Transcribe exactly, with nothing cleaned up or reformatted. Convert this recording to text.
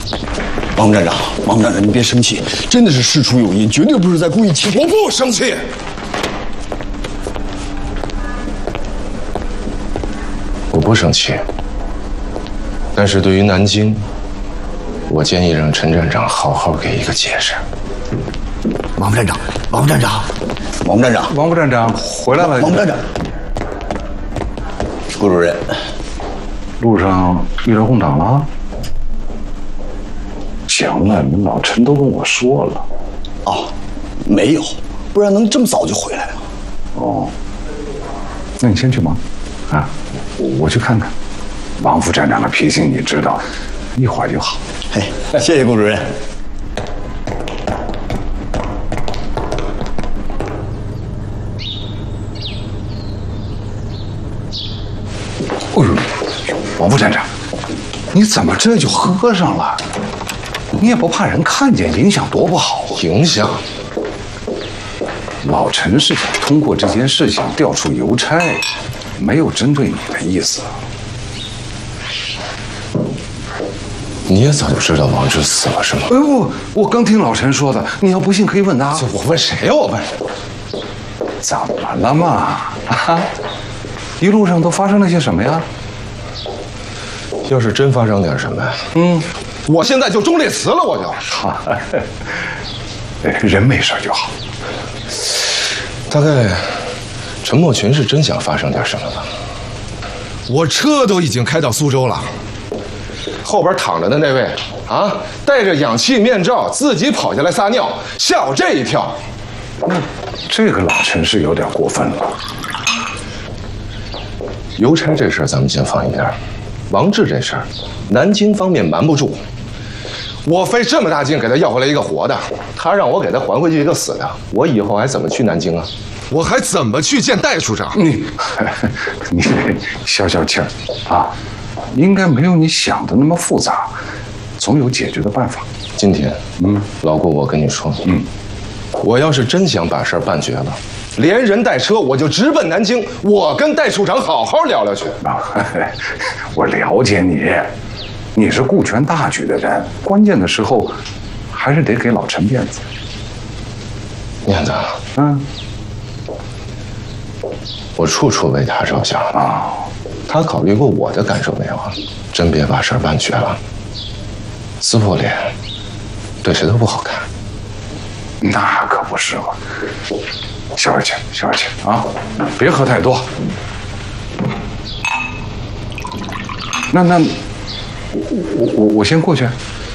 王站长，王站长，您别生气，真的是事出有因，绝对不是在故意欺骗。 我不生气。 我不生气，但是对于南京，我建议让陈站长好好给一个解释。 王站长，王站长，王站长， 王副站长回来了。 王站长，顾主任， 路上遇到空档了？行了，你们老陈都跟我说了。 哦，没有，不然能这么早就回来吗？ 哦，那你先去忙，啊，我去看看。王副站长的脾性你知道，一会儿就好。 嘿，谢谢顾主任。 哎呦，王副站长，你怎么这就喝上了？你也不怕人看见，影响多不好啊！ 影响？ 老陈是想通过这件事情调出邮差，没有针对你的意思。 你也早就知道王志死了是吗？ 哎呦，我刚听老陈说的，你要不信可以问他。 我问谁呀？我问怎么了嘛？啊，一路上都发生了些什么呀？ 要是真发生点什么， 嗯， 我现在就忠烈祠了，我就。 哈，人没事就好。 大概陈默群是真想发生点什么吧？ 我车都已经开到苏州了。 后边躺着的那位啊，戴着氧气面罩，自己跑下来撒尿，吓我这一跳。 那这个老陈是有点过分了。 邮差这事儿咱们先放一边，王志这事儿，南京方面瞒不住。我费这么大劲给他要回来一个活的，他让我给他还回去一个死的，我以后还怎么去南京啊？ 我还怎么去见戴处长？ 你，你消消气儿啊，应该没有你想的那么复杂，总有解决的办法。 今天，嗯，老顾，我跟你说，嗯，我要是真想把事儿办绝了，连人带车我就直奔南京，我跟戴处长好好聊聊去。 啊，我了解你，你是顾全大局的人，关键的时候还是得给老陈面子。 面子， 嗯， 我处处为他着想啊。 他考虑过我的感受没有啊？真别把事儿办绝了，撕破脸，对谁都不好看。 那可不是嘛，消消气，消消气啊，别喝太多。那那，我我我我先过去。